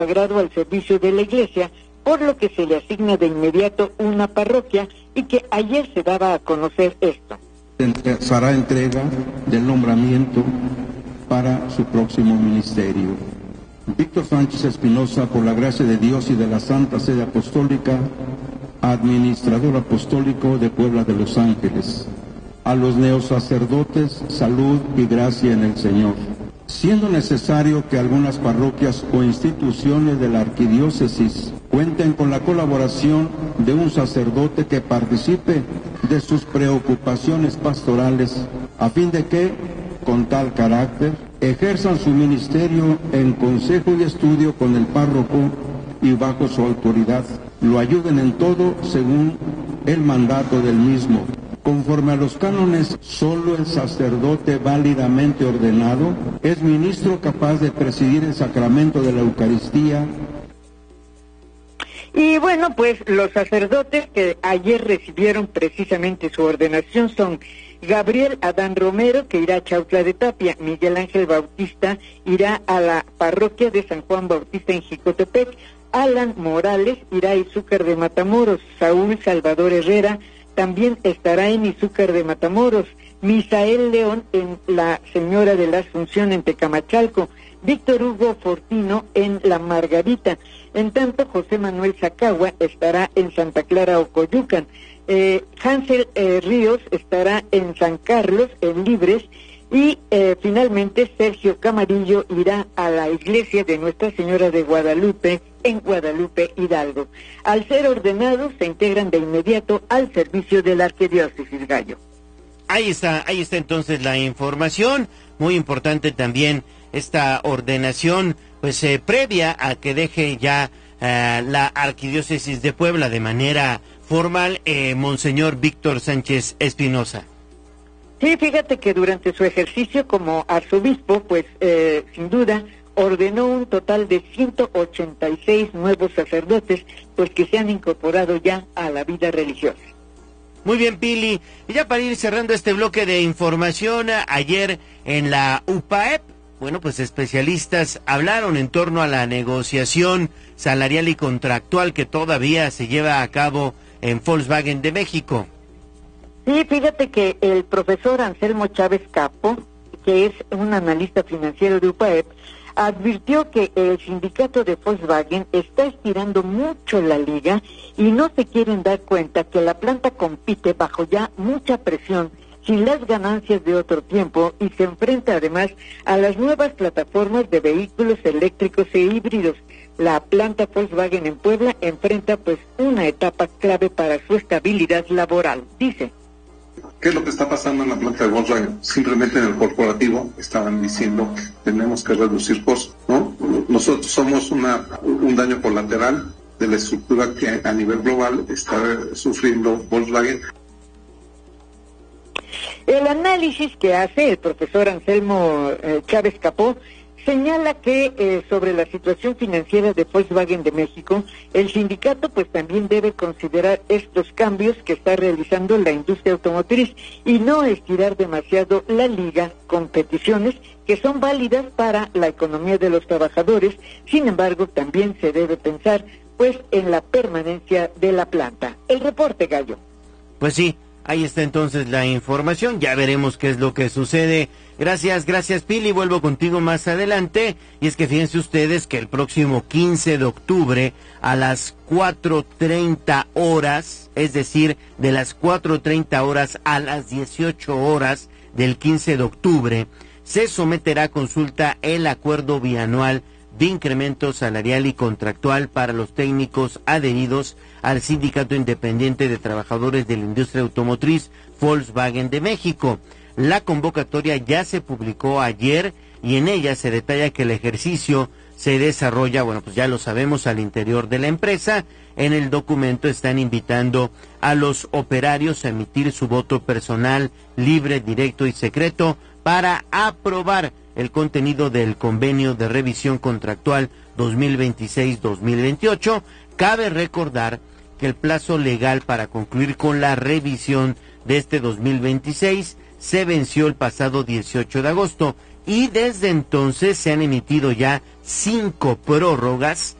consagrado al servicio de la iglesia, por lo que se le asigna de inmediato una parroquia y que ayer se daba a conocer esto. Se hará entrega del nombramiento para su próximo ministerio. Víctor Sánchez Espinosa, por la gracia de Dios y de la Santa Sede Apostólica, administrador apostólico de Puebla de Los Ángeles. A los neosacerdotes, salud y gracia en el Señor. Siendo necesario que algunas parroquias o instituciones de la arquidiócesis cuenten con la colaboración de un sacerdote que participe de sus preocupaciones pastorales, a fin de que, con tal carácter, ejerzan su ministerio en consejo y estudio con el párroco y bajo su autoridad, lo ayuden en todo según el mandato del mismo. Conforme a los cánones, solo el sacerdote válidamente ordenado es ministro capaz de presidir el sacramento de la Eucaristía. Y bueno, pues los sacerdotes que ayer recibieron precisamente su ordenación son Gabriel Adán Romero, que irá a Chautla de Tapia; Miguel Ángel Bautista irá a la parroquia de San Juan Bautista en Jicotepec; Alan Morales irá a Izúcar de Matamoros; Saúl Salvador Herrera también estará en Izúcar de Matamoros; Misael León en la Señora de la Asunción en Tecamachalco; Víctor Hugo Fortino en La Margarita. En tanto, José Manuel Sacagua estará en Santa Clara Ocoyucan; Hansel Ríos estará en San Carlos, en Libres; y finalmente Sergio Camarillo irá a la iglesia de Nuestra Señora de Guadalupe, en Guadalupe, Hidalgo. Al ser ordenados, se integran de inmediato al servicio de la arquidiócesis, Gallo. Ahí está entonces la información. Muy importante también esta ordenación, pues previa a que deje ya la arquidiócesis de Puebla de manera formal, Monseñor Víctor Sánchez Espinosa. Sí, fíjate que durante su ejercicio como arzobispo, pues sin duda ordenó un total de 186 nuevos sacerdotes, pues que se han incorporado ya a la vida religiosa. Muy bien, Pili. Y ya para ir cerrando este bloque de información, ayer en la UPAEP, bueno, pues especialistas hablaron en torno a la negociación salarial y contractual que todavía se lleva a cabo en Volkswagen de México. Sí, fíjate que el profesor Anselmo Chávez Capo, que es un analista financiero de UPAEP, advirtió que el sindicato de Volkswagen está estirando mucho la liga y no se quieren dar cuenta que la planta compite bajo ya mucha presión, sin las ganancias de otro tiempo, y se enfrenta además a las nuevas plataformas de vehículos eléctricos e híbridos. La planta Volkswagen en Puebla enfrenta pues una etapa clave para su estabilidad laboral, dice. ¿Qué es lo que está pasando en la planta de Volkswagen? Simplemente en el corporativo estaban diciendo que tenemos que reducir costos, ¿no? Nosotros somos un daño colateral de la estructura que a nivel global está sufriendo Volkswagen. El análisis que hace el profesor Anselmo Chávez Capó señala que sobre la situación financiera de Volkswagen de México, el sindicato pues también debe considerar estos cambios que está realizando la industria automotriz y no estirar demasiado la liga con peticiones que son válidas para la economía de los trabajadores. Sin embargo, también se debe pensar pues en la permanencia de la planta. El reporte, Gallo. Pues sí. Ahí está entonces la información, ya veremos qué es lo que sucede. Gracias Pili, vuelvo contigo más adelante. Y es que fíjense ustedes que el próximo 15 de octubre a las 4:30 horas, es decir, de las 4:30 horas a las 18 horas del 15 de octubre, se someterá a consulta el acuerdo bianual de incremento salarial y contractual para los técnicos adheridos al Sindicato Independiente de Trabajadores de la Industria Automotriz Volkswagen de México. La convocatoria ya se publicó ayer y en ella se detalla que el ejercicio se desarrolla, bueno, pues ya lo sabemos, al interior de la empresa. En el documento están invitando a los operarios a emitir su voto personal, libre, directo y secreto para aprobar el contenido del convenio de revisión contractual 2026-2028. Cabe recordar que el plazo legal para concluir con la revisión de este 2026 se venció el pasado 18 de agosto y desde entonces se han emitido ya 5 prórrogas